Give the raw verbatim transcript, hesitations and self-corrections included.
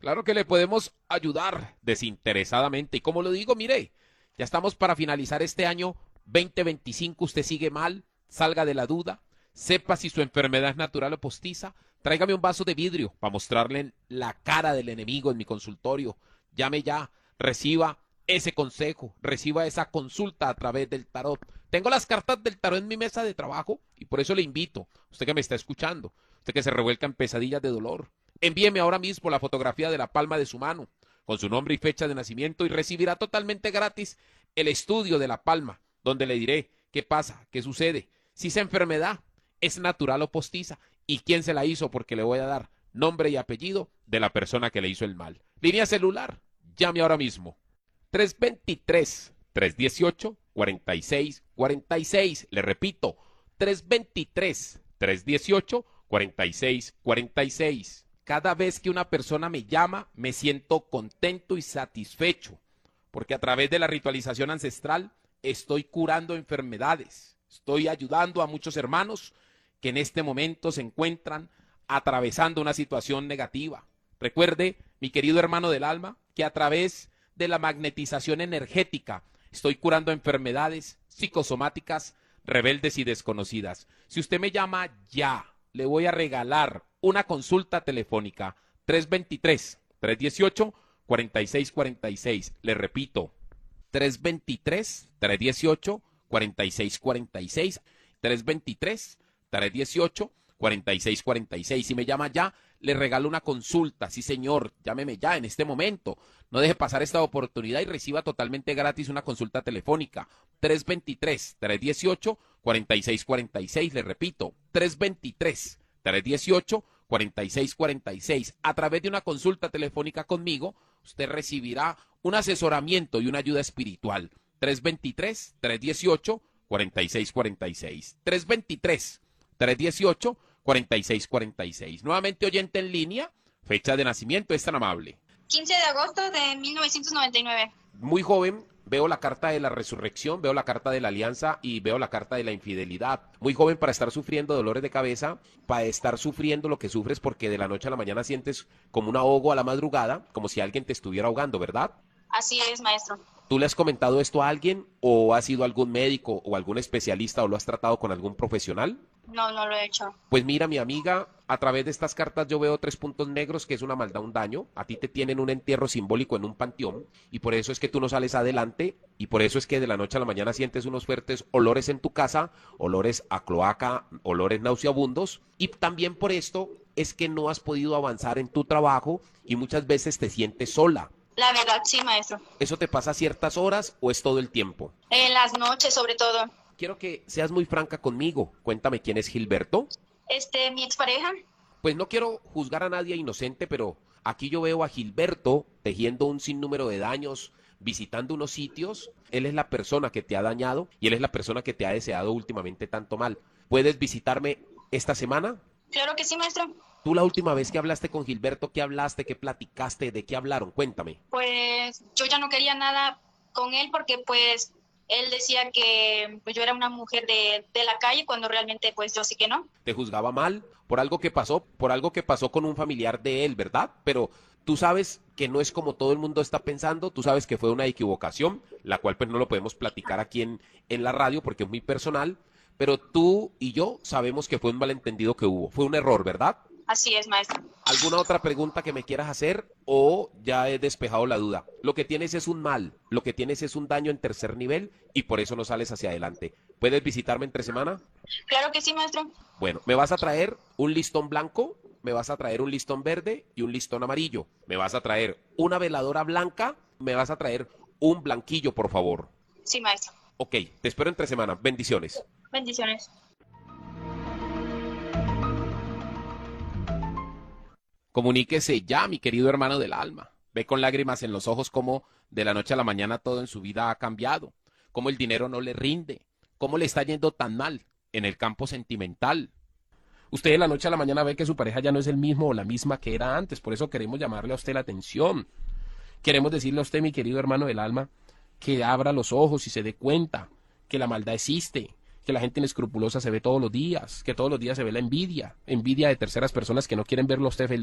Claro que le podemos ayudar desinteresadamente. Y como lo digo, mire, ya estamos para finalizar este año veinte veinticinco. Usted sigue mal, salga de la duda, sepa si su enfermedad es natural o postiza. Tráigame un vaso de vidrio para mostrarle la cara del enemigo en mi consultorio. Llame ya, reciba ese consejo, reciba esa consulta a través del tarot. Tengo las cartas del tarot en mi mesa de trabajo y por eso le invito, usted que me está escuchando, usted que se revuelca en pesadillas de dolor, envíeme ahora mismo la fotografía de la palma de su mano, con su nombre y fecha de nacimiento y recibirá totalmente gratis el estudio de la palma, donde le diré qué pasa, qué sucede, si esa enfermedad es natural o postiza y quién se la hizo, porque le voy a dar nombre y apellido de la persona que le hizo el mal. Línea celular, llame ahora mismo. tres dos tres, tres uno ocho, cuatro seis cuatro seis. Le repito, tres dos tres, tres uno ocho, cuatro seis cuatro seis. Cada vez que una persona me llama, me siento contento y satisfecho, porque a través de la ritualización ancestral estoy curando enfermedades, estoy ayudando a muchos hermanos que en este momento se encuentran atravesando una situación negativa. Recuerde, mi querido hermano del alma, que a través de la magnetización energética estoy curando enfermedades psicosomáticas rebeldes y desconocidas. Si usted me llama ya, le voy a regalar una consulta telefónica. Tres dos tres, tres uno ocho, cuatro seis cuatro seis. Le repito, tres dos tres, tres uno ocho, cuatro seis cuatro seis. tres dos tres, tres uno ocho, cuatro seis cuatro seis. Si me llama ya, le regalo una consulta. Sí, señor, llámeme ya en este momento. No deje pasar esta oportunidad y reciba totalmente gratis una consulta telefónica. tres dos tres, tres uno ocho, cuatro seis cuatro seis. Le repito, tres dos tres, tres uno ocho, cuatro seis cuatro seis. A través de una consulta telefónica conmigo, usted recibirá un asesoramiento y una ayuda espiritual. tres dos tres, tres uno ocho, cuatro seis cuatro seis. tres dos tres, tres uno ocho, cuatro seis cuatro seis. Nuevamente oyente en línea, fecha de nacimiento, es tan amable. quince de agosto de mil novecientos noventa y nueve. Muy joven, veo la carta de la resurrección, veo la carta de la alianza y veo la carta de la infidelidad. Muy joven para estar sufriendo dolores de cabeza, para estar sufriendo lo que sufres porque de la noche a la mañana sientes como un ahogo a la madrugada, como si alguien te estuviera ahogando, ¿verdad? Así es, maestro. ¿Tú le has comentado esto a alguien o has ido a algún médico o algún especialista o lo has tratado con algún profesional? No, no lo he hecho. Pues mira, mi amiga, a través de estas cartas yo veo tres puntos negros, que es una maldad, un daño. A ti te tienen un entierro simbólico en un panteón y por eso es que tú no sales adelante y por eso es que de la noche a la mañana sientes unos fuertes olores en tu casa, olores a cloaca, olores nauseabundos, y también por esto es que no has podido avanzar en tu trabajo y muchas veces te sientes sola. La verdad, sí, maestro. ¿Eso te pasa a ciertas horas o es todo el tiempo? En las noches, sobre todo. Quiero que seas muy franca conmigo. Cuéntame, ¿quién es Gilberto? Este, mi expareja. Pues no quiero juzgar a nadie inocente, pero aquí yo veo a Gilberto tejiendo un sinnúmero de daños, visitando unos sitios. Él es la persona que te ha dañado y él es la persona que te ha deseado últimamente tanto mal. ¿Puedes visitarme esta semana? Claro que sí, maestro. Tú la última vez que hablaste con Gilberto, ¿qué hablaste? ¿Qué platicaste? ¿De qué hablaron? Cuéntame. Pues yo ya no quería nada con él porque pues él decía que pues, yo era una mujer de, de la calle cuando realmente pues yo sí que no. Te juzgaba mal por algo que pasó, por algo que pasó con un familiar de él, ¿verdad? Pero tú sabes que no es como todo el mundo está pensando, tú sabes que fue una equivocación, la cual pues no lo podemos platicar aquí en, en la radio porque es muy personal, pero tú y yo sabemos que fue un malentendido que hubo, fue un error, ¿verdad? Así es, maestro. ¿Alguna otra pregunta que me quieras hacer o ya he despejado la duda? Lo que tienes es un mal, lo que tienes es un daño en tercer nivel y por eso no sales hacia adelante. ¿Puedes visitarme entre semana? Claro que sí, maestro. Bueno, me vas a traer un listón blanco, me vas a traer un listón verde y un listón amarillo. Me vas a traer una veladora blanca, me vas a traer un blanquillo, por favor. Sí, maestro. Ok, te espero entre semana. Bendiciones. Bendiciones. Comuníquese ya, mi querido hermano del alma. Ve con lágrimas en los ojos cómo de la noche a la mañana todo en su vida ha cambiado, cómo el dinero no le rinde, cómo le está yendo tan mal en el campo sentimental. Usted de la noche a la mañana ve que su pareja ya no es el mismo o la misma que era antes, por eso queremos llamarle a usted la atención. Queremos decirle a usted, mi querido hermano del alma, que abra los ojos y se dé cuenta que la maldad existe, que la gente inescrupulosa se ve todos los días, que todos los días se ve la envidia, envidia de terceras personas que no quieren verlo a usted feliz.